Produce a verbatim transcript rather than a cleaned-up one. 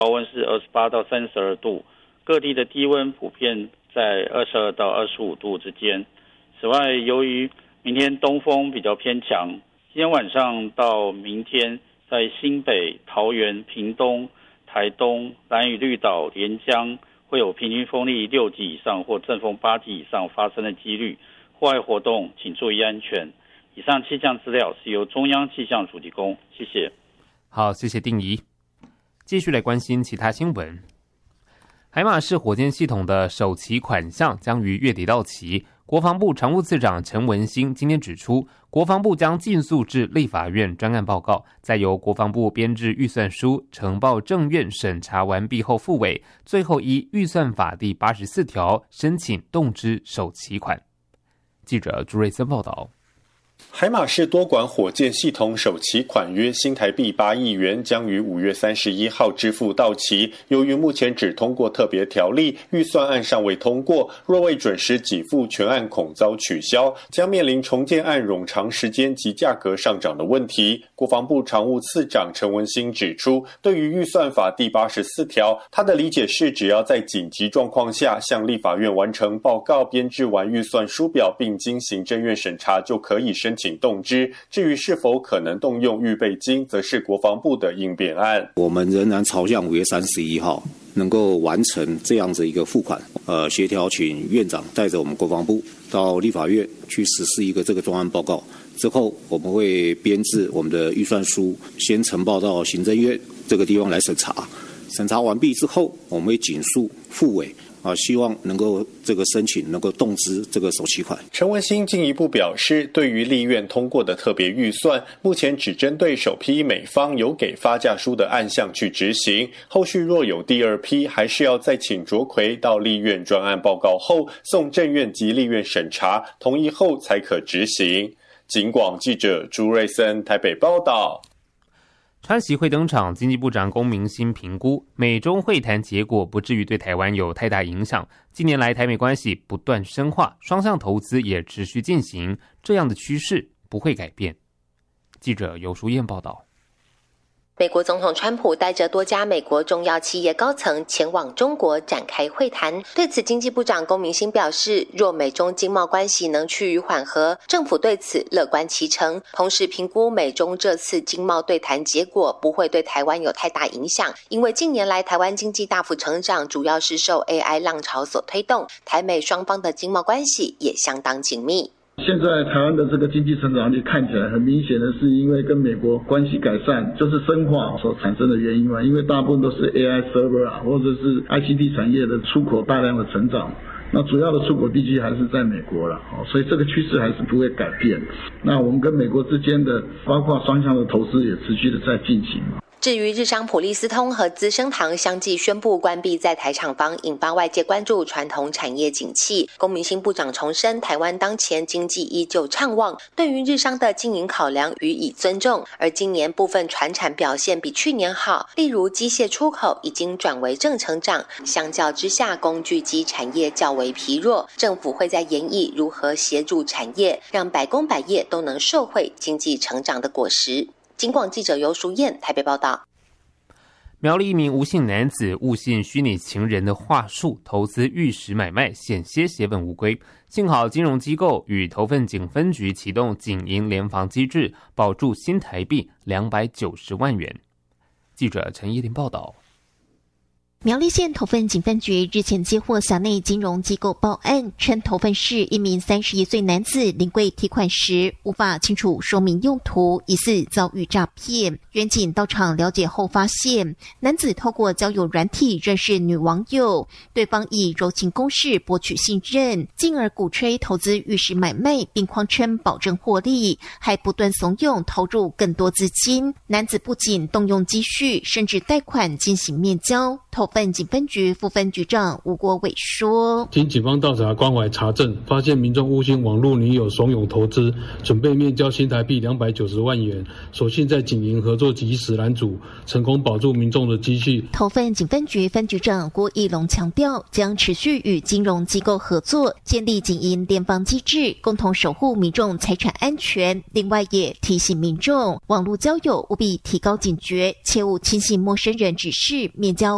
高温是二十八到三十二度，各地的低温普遍在二十二到二十五度之间。此外，由于明天东风比较偏强，今天晚上到明天在新北、桃园、屏东、台东、兰屿、绿岛、连江会有平均风力六级以上或阵风八级以上发生的几率，户外活动请注意安全。以上气象资料是由中央气象署提供，谢谢。 好，谢谢定仪。继续来关心其他新闻。海马式火箭系统的首期款项将于月底到期。国防部常务次长陈文兴今天指出，国防部将尽速至立法院专案报告，再由国防部编制预算书呈报政院审查完毕后复委，最后依预算法第八十四条申请动支首期款。记者朱瑞森报道。 海马式多管火箭系统首期款约新台币八亿元，将于五月三十一号支付到期。由于目前只通过特别条例，预算案尚未通过，若未准时给付，全案恐遭取消，将面临重建案冗长时间及价格上涨的问题。国防部常务次长陈文兴指出，对于预算法第八十四条，他的理解是只要在紧急状况下向立法院完成报告，编制完预算书表，并经行政院审查，就可以申请动支。至于是否可能动用预备金，则是国防部的应变案。 我们仍然朝向五月三十一号能够完成这样子一个付款，呃，协调请院长带着我们国防部到立法院去实施一个这个专案报告。之后我们会编制我们的预算书，先呈报到行政院这个地方来审查。审查完毕之后，我们会紧速复委。啊，希望能够这个申请能够动支这个首期款。 陈文兴进一步表示，对于立院通过的特别预算，目前只针对首批美方有给发价书的案项去执行，后续若有第二批，还是要再请卓奎到立院专案报告后，送政院及立院审查，同意后才可执行。警广记者朱瑞森台北报道。 川习会登场，经济部长龚明鑫评估，美中会谈结果不至于对台湾有太大影响。近年来台美关系不断深化，双向投资也持续进行，这样的趋势不会改变。记者尤淑燕报道。 美国总统川普带着多家美国重要企业高层前往中国展开会谈。对此，经济部长龚明鑫表示，若美中经贸关系能趋于缓和，政府对此乐观其成。同时评估美中这次经贸对谈结果不会对台湾有太大影响，因为近年来台湾经济大幅成长，主要是受 A I 浪潮所推动，台美双方的经贸关系也相当紧密。 现在台湾的这个经济成长率看起来很明显的是因为跟美国关系改善，就是深化所产生的原因嘛，因为大部分都是 A I server 啊，或者是 I C T 产业的出口大量的成长，那主要的出口地区还是在美国了，所以这个趋势还是不会改变。那我们跟美国之间的包括双向的投资也持续的在进行。 至于日商普利司通和资生堂相继宣布关闭在台厂房，引发外界关注传统产业景气。龚明鑫部长重申，台湾当前经济依旧畅旺，对于日商的经营考量予以尊重。而今年部分传产表现比去年好，例如机械出口已经转为正成长，相较之下工具机产业较为疲弱。政府会在研议如何协助产业，让百工百业都能受惠经济成长的果实。警广记者尤淑燕台北报道。 苗栗一名吴姓男子误信虚拟情人的话术，投资玉石买卖，险些血本无归。幸好金融机构与头份警分局启动警银联防机制，保住新台币两百九十万元。记者陈依林报道。 苗栗县头份警分局日前接获辖内金融机构报案，称头份市一名三十一岁男子临柜提款时无法清楚说明用途，疑似遭遇诈骗。员警到场了解后发现，男子透过交友软体认识女网友，对方以柔情攻势博取信任，进而鼓吹投资玉石买卖，并谎称保证获利，还不断怂恿投入更多资金。男子不仅动用积蓄，甚至贷款进行面交。头份警分局副分局长吴国伟说， 经警方调查关怀查证，发现民众误信网络女友怂恿投资，准备面交新台币两百九十万元，所幸在警营合作及时拦阻，成功保住民众的积蓄。 头份警分局分局长郭义龙强调，将持续与金融机构合作，建立警营联防机制，共同守护民众财产安全。另外也提醒民众，网络交友务必提高警觉，切勿轻信陌生人指示面交